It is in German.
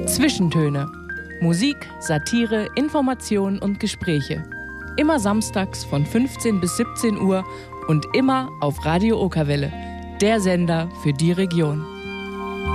Zwischentöne. Musik, Satire, Information und Gespräche. Immer samstags von 15 bis 17 Uhr und immer auf Radio Okerwelle, der Sender für die Region.